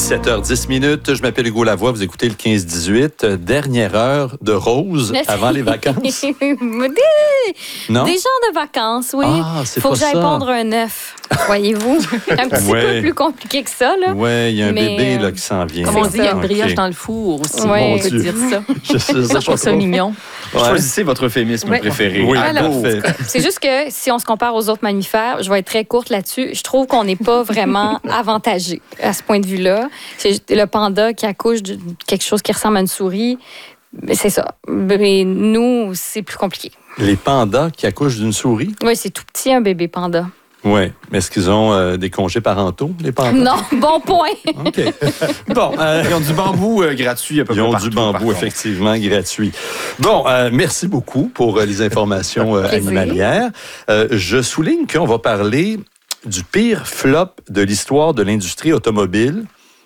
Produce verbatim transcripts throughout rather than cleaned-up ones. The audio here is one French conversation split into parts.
dix-sept heures dix minutes. Je m'appelle Hugo Lavoie. Vous écoutez le quinze dix-huit. Dernière heure de Rose avant les vacances. Non? Des gens de vacances, oui. Ah, c'est Faut pas que j'aille ça. pondre un œuf. Voyez-vous? Un petit Ouais. peu plus compliqué que ça, là. Oui, il y a un Mais, bébé là, euh, qui s'en vient. Comme on dit, il y a une Ok. brioche dans le four aussi. Ouais. On peut dire ça. Je sais Je trouve ça mignon. Ouais. Choisissez votre euphémisme Ouais. préféré. Oui, Alors, parfait. c'est juste que si on se compare aux autres mammifères, je vais être très courte là-dessus, je trouve qu'on n'est pas vraiment avantagé à ce point de vue-là. C'est le panda qui accouche de quelque chose qui ressemble à une souris. C'est ça. Mais nous, c'est plus compliqué. Les pandas qui accouchent d'une souris? Oui, c'est tout petit, un bébé panda. Oui. Mais est-ce qu'ils ont euh, des congés parentaux, les pandas? Non, bon point. OK. Bon, euh, Ils ont du bambou euh, gratuit à peu ils près ont partout, du par bambou, contre. effectivement, gratuit. Bon, euh, merci beaucoup pour euh, les informations euh, Plaisir. animalières. Euh, je souligne qu'on va parler du pire flop de l'histoire de l'industrie automobile.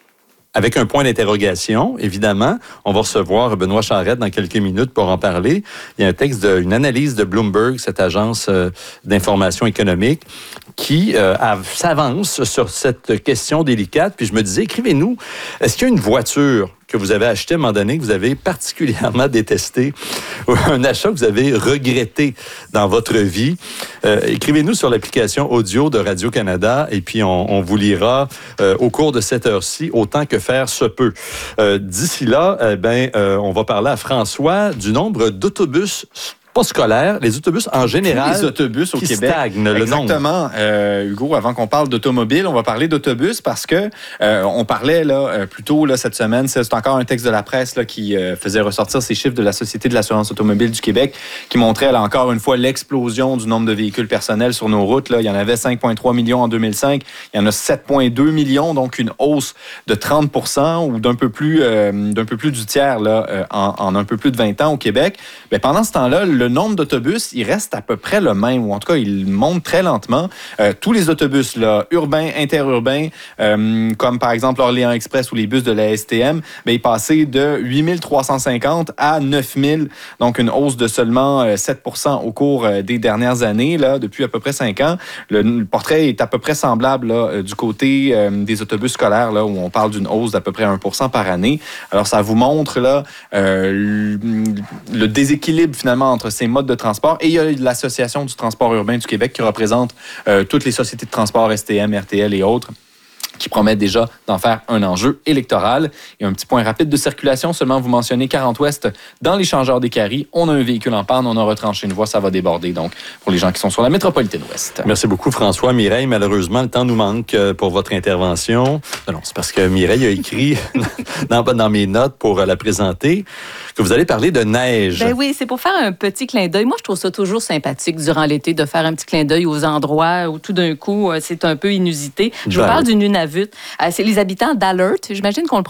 Avec un point d'interrogation, évidemment. On va recevoir Benoît Charette dans quelques minutes pour en parler. Il y a un texte, de, une analyse de Bloomberg, cette agence euh, d'information économique, qui euh, a- s'avance sur cette question délicate. Puis je me disais, écrivez-nous, est-ce qu'il y a une voiture que vous avez achetée à un moment donné, que vous avez particulièrement détesté, ou un achat que vous avez regretté dans votre vie? Euh, écrivez-nous sur l'application audio de Radio-Canada et puis on, on vous lira euh, au cours de cette heure-ci, autant que faire se peut. Euh, d'ici là, eh ben, euh, on va parler à François du nombre d'autobus pas scolaires, les autobus en général. Les autobus au qui Québec. stagnent, le nombre. Exactement. Euh, Hugo, avant qu'on parle d'automobile, on va parler d'autobus parce que euh, on parlait là euh, plus tôt là, cette semaine, c'est c'est encore un texte de la presse là, qui euh, faisait ressortir ces chiffres de la Société de l'assurance automobile du Québec qui montrait là, encore une fois l'explosion du nombre de véhicules personnels sur nos routes. Là. Il y en avait cinq virgule trois millions en deux mille cinq, il y en a sept virgule deux millions, donc une hausse de trente pour cent ou d'un peu plus euh, d'un peu plus du tiers là, euh, en, en un peu plus de vingt ans au Québec. Mais pendant ce temps-là, le nombre d'autobus, il reste à peu près le même, ou en tout cas, il monte très lentement. Euh, tous les autobus, là, urbains, interurbains, euh, comme par exemple Orléans Express ou les bus de la S T M, ben, ils passaient de huit mille trois cent cinquante à neuf mille, donc une hausse de seulement euh, sept pour cent au cours euh, des dernières années, là, depuis à peu près cinq ans. Le, le portrait est à peu près semblable là, euh, du côté euh, des autobus scolaires, là, où on parle d'une hausse d'à peu près un pour cent par année. Alors, ça vous montre là, euh, le, le déséquilibre finalement entre ces modes de transport. Et il y a l'Association du transport urbain du Québec qui représente euh, toutes les sociétés de transport, S T M, R T L et autres, qui promettent déjà d'en faire un enjeu électoral. Et un petit point rapide de circulation, seulement vous mentionnez quarante Ouest dans l'échangeur des Caries. On a un véhicule en panne, on a retranché une voie, ça va déborder. Donc, pour les gens qui sont sur la métropolitaine Ouest. Merci beaucoup, François. Mireille, malheureusement, le temps nous manque euh, pour votre intervention. Non, non, c'est parce que Mireille a écrit dans, dans mes notes pour euh, la présenter que vous allez parler de neige. Ben oui, c'est pour faire un petit clin d'œil. Moi, je trouve ça toujours sympathique durant l'été de faire un petit clin d'œil aux endroits où tout d'un coup, euh, c'est un peu inusité. Je Ben vous parle oui. du Nunavut. Euh, c'est les habitants d'Alert. J'imagine qu'on le